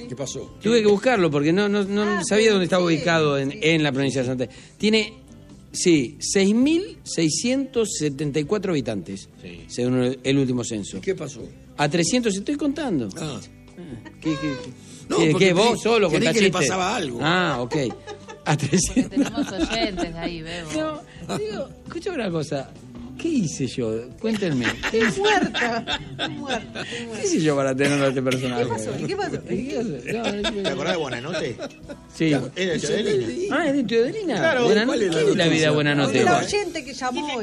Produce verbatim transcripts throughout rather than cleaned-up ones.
¿Qué pasó? Tuve que buscarlo porque no, no, no ah, sabía dónde estaba ubicado en, en la provincia de Santa Fe. Tiene, sí, seis mil seiscientos setenta y cuatro habitantes, sí, según el, el último censo. ¿Qué pasó? A trescientos, estoy contando. Ah. ¿Qué, qué, qué? No, ¿Qué, qué vos solo contás que le pasaba algo. Ah, ok. A trescientos. Tenemos oyentes de ahí, Bebo. No, digo, escúchame una cosa. ¿Qué hice yo? Cuéntenme. Estoy muerta. Estoy muerta. ¿Qué hice yo para tener a este personaje? ¿Qué pasó? ¿Qué pasó? ¿Te acordás de Buenanote? Sí. ¿Es de Teodelina? Ah, ¿es de Teodelina? Claro. Buenanote. ¿Qué es la vida Buenanote? La oyente que llamó.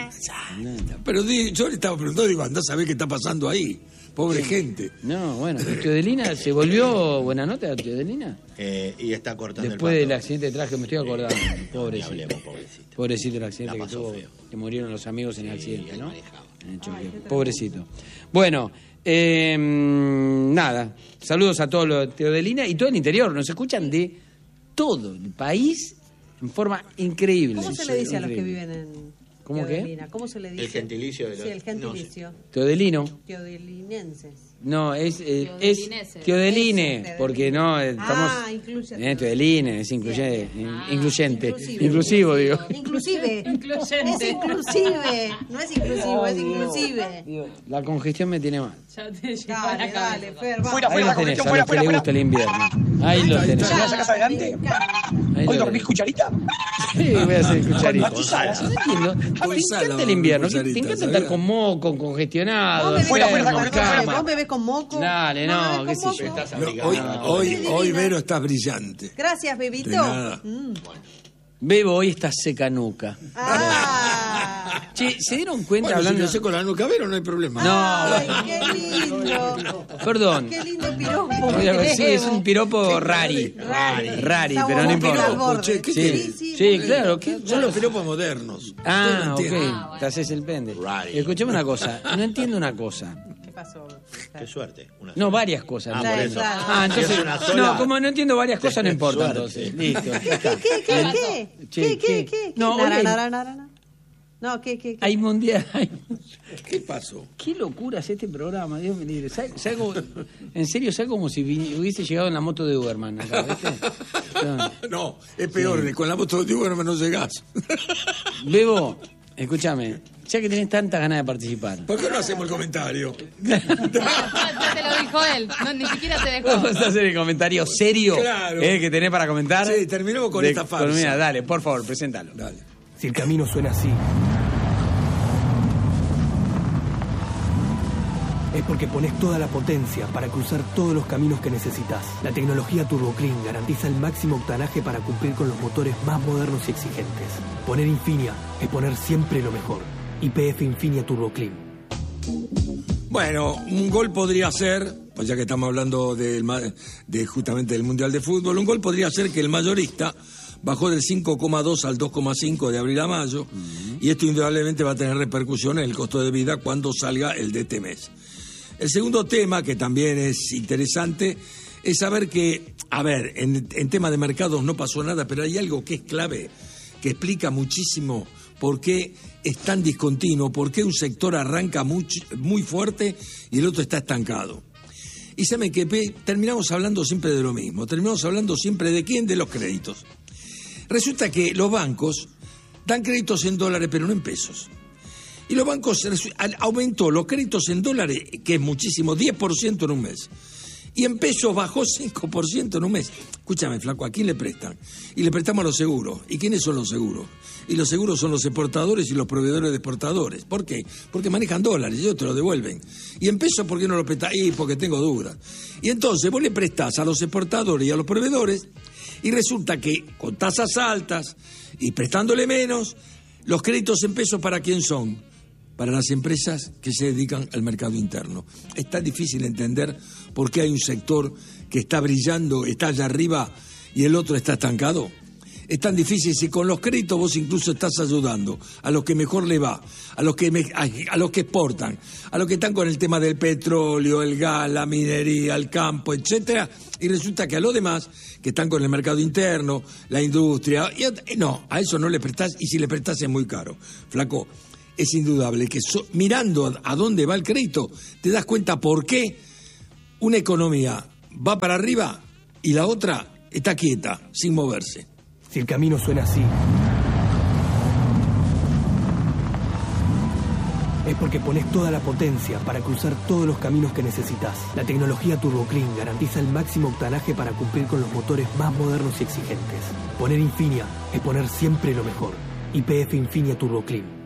Pero di, yo le estaba preguntando, digo, andá a saber qué está pasando ahí. Pobre gente. No, bueno, ¿Teodelina se volvió Buenanote a Teodelina? Eh, y está cortando después el del accidente de traje, me estoy acordando. Pobrecito. Hablemos, pobrecito. Pobrecito el accidente que tuvo, feo. que murieron los amigos en el Sí, accidente, ¿no? manejado. En el choque. Pobrecito. Bueno, eh, nada. Saludos a todos los de Teodelina y todo el interior. Nos escuchan de todo el país en forma increíble. ¿Cómo se le dice a los que viven en ¿Cómo Teodelina? ¿Cómo se le dice? El gentilicio de los... Sí, el gentilicio. No sé. Teodelino. Teodelinenses. No, es, eh, es Teodeline, Eso, porque no, estamos... Ah, incluye. Eh, Teodeline, es incluye, Bien. in- incluyente, Inclusive. inclusivo, digo. Inclusive. Incluyente. Es inclusive. No es inclusivo, es inclusive. Digo, la congestión me tiene mal. Ya te llevo a Dale, la cabeza. dale, Fer, va. Ahí los tenés, a los que les gusta el invierno. Ahí los tenés. Ya, sacás adelante? me encanta. Ahí ¿Hoy los dormís tenés. cucharita? Sí, voy a hacer cucharita. Con sal. No entiendo. Te Con sal, encanta el la invierno. Te cucharita, encanta ¿sabías? estar con moco, congestionado, Vos me ves Fuera, fuera, enfermo, fuera, en fuera, cama. Vos me ves con moco. Dale, no, me qué ves sé con yo. moco. Estás No, abrigado. hoy, hoy, Divina. hoy, Vero, estás brillante. Gracias, bebito. De nada. Mm. Bebo, hoy está seca nuca. Ah. Che, ¿se dieron cuenta Bueno, hablando? si lo sé con la nuca, Vero, no hay problema. No, Ay, qué lindo. perdón. Qué lindo piropo. Voy a ver, sí, es un piropo Sí, rari. Rari. Rari, Está pero no bueno, importa. pero al borde. Che, ¿qué Sí, querés? sí, sí, muy claro. lindo. ¿qué? Son los piropos modernos. Ah, Usted no ok. entiende. Te haces el pende. Rari. Escuchame una cosa. No entiendo una cosa. ¿Qué pasó? Qué suerte. Una No, sola. varias cosas. Ah, no por entiendo. eso. Ah, entonces. Si es una sola- No, como no entiendo varias cosas, no importa Suerte. entonces. Listo. ya ¿Qué, está. qué, qué, qué? Che, ¿Qué, ¿qué? qué, qué? No, Nara, hoy- nara, nara, nara. No, ¿qué, qué, qué? Hay mundial. hay- ¿Qué pasó? Qué locura es este programa, Dios me libre. ¿Sabe- sabe cómo- en serio, ¿sabes como si vi- hubiese llegado en la moto de Uberman acá, ¿viste? No. No, es peor, con la moto de Uber no llegás. Bebo, escúchame, ya que tenés tantas ganas de participar. ¿Por qué no hacemos el comentario? Ya te lo dijo él. No, ni siquiera te dejó. Vamos a hacer el comentario serio Claro. eh, que tenés para comentar. Sí, terminemos con De esta farsa. economía. Dale, por favor, preséntalo. Dale. Si el camino suena así, es porque pones toda la potencia para cruzar todos los caminos que necesitas. La tecnología Turbo Clean garantiza el máximo octanaje para cumplir con los motores más modernos y exigentes. Poner Infinia es poner siempre lo mejor. Y P F Infinia Turbo Clean. Bueno, un gol podría ser, pues ya que estamos hablando del, ma- de justamente del Mundial de Fútbol, un gol podría ser que el mayorista bajó del cinco coma dos al dos coma cinco de abril a mayo, uh-huh. y esto indudablemente va a tener repercusión en el costo de vida cuando salga el de este mes. El segundo tema, que también es interesante, es saber que, a ver, en, en tema de mercados no pasó nada, pero hay algo que es clave, que explica muchísimo por qué es tan discontinuo, por qué un sector arranca muy, muy fuerte y el otro está estancado. Y saben que pe, terminamos hablando siempre de lo mismo, terminamos hablando siempre de quién, de los créditos. Resulta que los bancos dan créditos en dólares, pero no en pesos. Y los bancos aumentó los créditos en dólares, que es muchísimo, diez por ciento en un mes. Y en pesos bajó cinco por ciento en un mes. Escúchame, flaco, ¿a quién le prestan? Y le prestamos a los seguros. ¿Y quiénes son los seguros? Y los seguros son los exportadores y los proveedores de exportadores. ¿Por qué? Porque manejan dólares y ellos te lo devuelven. ¿Y en pesos por qué no lo prestas? Y porque tengo dudas. Y entonces vos le prestás a los exportadores y a los proveedores y resulta que con tasas altas y prestándole menos, los créditos en pesos ¿para quién son? Para las empresas que se dedican al mercado interno. Es tan difícil entender por qué hay un sector que está brillando, está allá arriba y el otro está estancado. Es tan difícil si con los créditos vos incluso estás ayudando a los que mejor le va, a los que me, a, a los que exportan, a los que están con el tema del petróleo, el gas, la minería, el campo, etcétera, y resulta que a los demás que están con el mercado interno, la industria, y, no, a eso no le prestás, y si le prestás es muy caro. Flaco, es indudable que so, mirando a, a dónde va el crédito, te das cuenta por qué una economía va para arriba y la otra está quieta, sin moverse. Si el camino suena así, es porque pones toda la potencia para cruzar todos los caminos que necesitas. La tecnología Turbo Clean garantiza el máximo octanaje para cumplir con los motores más modernos y exigentes. Poner Infinia es poner siempre lo mejor. Y P F Infinia Turbo Clean.